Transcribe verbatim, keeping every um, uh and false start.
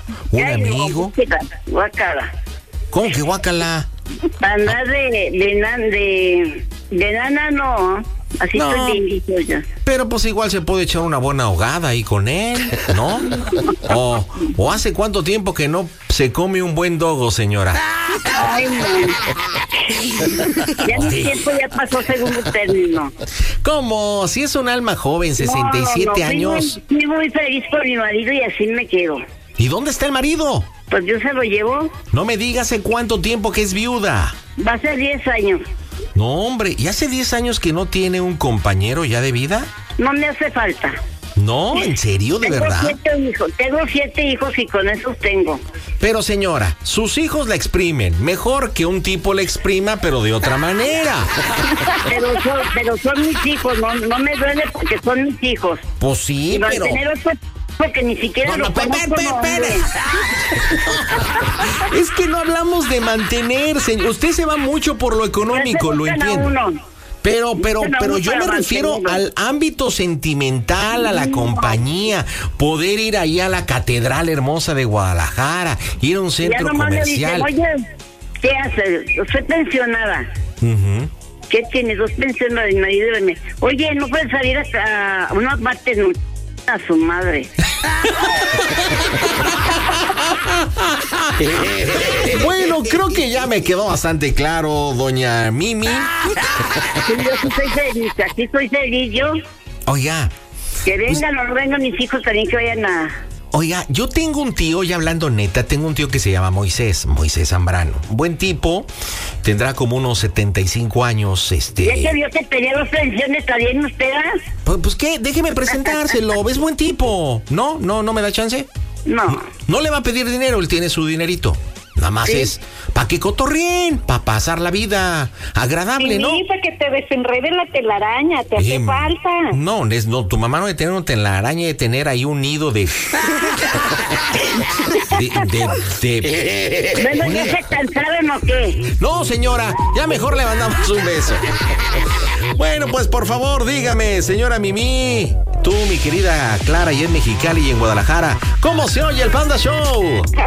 un Ay, amigo. no, guácala. ¿Cómo que guácala? Andar de, de, nan, de, de nana, no. Así No. estoy bien, dicho yo. Pero pues igual se puede echar una buena ahogada ahí con él, ¿no? O, o hace cuánto tiempo que no se come un buen dogo, señora. Ay, no. Ya mi tiempo ya pasó segundo término. ¿Cómo? Si es un alma joven, sesenta y siete no, no, años. Fui muy, fui muy feliz por mi marido y así me quedo. ¿Y dónde está el marido? Pues yo se lo llevo. No me diga hace cuánto tiempo que es viuda. Va a ser diez años. No, hombre, ¿y hace diez años que no tiene un compañero ya de vida? No me hace falta. No, ¿en serio, de tengo verdad? Siete hijos, tengo siete hijos y con esos tengo. Pero señora, sus hijos la exprimen. Mejor que un tipo la exprima, pero de otra manera. Pero son, pero son mis hijos, no, no me duele porque son mis hijos. Pues sí, Y pero... mantener otro porque ni siquiera No, lo no, pe- conozco, pe- pe- no, espere. hombre. Es que no hablamos de mantener, señor. Usted se va mucho por lo económico, Ya se lo buscan a entiendo. uno. Pero, pero, Buscan a pero uno yo me para refiero mantenerlo. al ámbito sentimental, a la compañía, poder ir ahí a la Catedral Hermosa de Guadalajara, ir a un Ya centro nomás me dicen, comercial. oye, ¿qué haces? Soy pensionada. Ujú. ¿Qué tienes? Dos pensiones de marido y me... Oye, ¿no puedes salir hasta a unas partes no, a su madre? Bueno, creo que ya me quedó bastante claro, doña Mimi. Sí, yo sí soy feliz, aquí soy feliz yo. Oiga, Que vengan o no vengan mis hijos también que vayan a... Oiga, yo tengo un tío, ya hablando neta, tengo un tío que se llama Moisés, Moisés Zambrano. Buen tipo, tendrá como unos setenta y cinco años, este... Ya que vio que tenía dos pensiones, ¿está bien usted? ah? Pues, pues qué, déjeme presentárselo, es buen tipo. ¿No? ¿No? ¿No me da chance? No. No le va a pedir dinero, él tiene su dinerito. Nada más Sí. es para que cotorreen, para pasar la vida agradable, ¿no? Sí, para que te desenrede la telaraña, te hace Eh, falta. No, es, no, tu mamá no debe tener una telaraña, de tener ahí un nido de... de... de... de- Bueno, ¿ya se cansaron o qué? No, señora, ya mejor le mandamos un beso. Bueno, pues por favor, dígame, señora Mimi, tú, mi querida Clara, y en Mexicali y en Guadalajara, ¿cómo se oye el Panda Show?